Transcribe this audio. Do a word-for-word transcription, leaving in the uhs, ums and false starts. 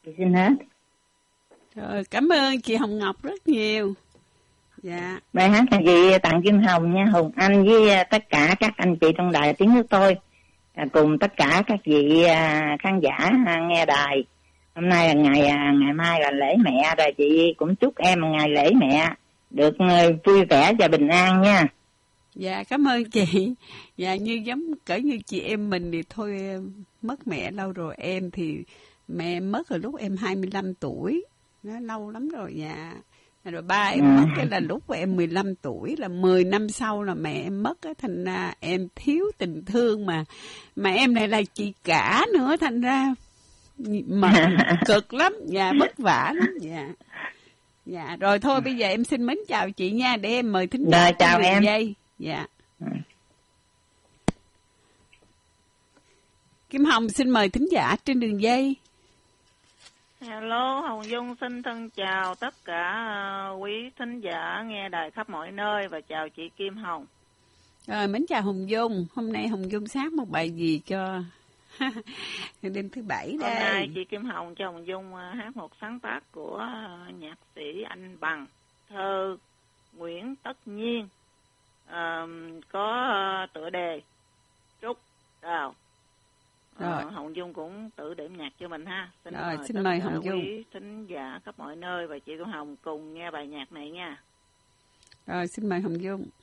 Chị xin hết. Rồi, cảm ơn chị Hồng Ngọc rất nhiều. Dạ. Bài hát là chị tặng Kim Hồng nha, Hùng Anh với tất cả các anh chị trong đài Tiếng Nước Tôi, cùng tất cả các vị khán giả nghe đài. Hôm nay là ngày ngày mai là lễ mẹ rồi, chị cũng chúc em ngày lễ mẹ được vui vẻ và bình an nha. Dạ, cảm ơn chị. Dạ, như giống cỡ như chị em mình thì thôi, mất mẹ lâu rồi. Em thì mẹ em mất rồi lúc em hai mươi lăm tuổi, nó lâu lắm rồi. Dạ. Rồi ba em à. mất cái là lúc em mười lăm tuổi, là mười năm sau là mẹ em mất á, thành ra em thiếu tình thương, mà mà em này là chị cả nữa, thành ra mà cực lắm, dạ, vất vả lắm. Dạ. Dạ, rồi thôi bây giờ em xin mến chào chị nha, để em mời thính giả chào đường em. dây. Dạ. Kim Hồng xin mời thính giả trên đường dây. Hello, Hồng Dung xin thân chào tất cả quý thính giả nghe đài khắp mọi nơi và chào chị Kim Hồng. Rồi, mến chào Hồng Dung. Hôm nay Hồng Dung hát một bài gì cho đêm thứ bảy đây? Hôm nay chị Kim Hồng cho Hồng Dung hát một sáng tác của nhạc sĩ Anh Bằng, thơ Nguyễn Tất Nhiên, à, có tựa đề Trúc Đào. Rồi. À, Hồng Dung cũng tự điểm nhạc cho mình ha. Xin rồi, mời xin mời Hồng Dung. Quý thính giả khắp mọi nơi và chị Kim Hồng cùng nghe bài nhạc này nha. Rồi, xin mời Hồng Dung.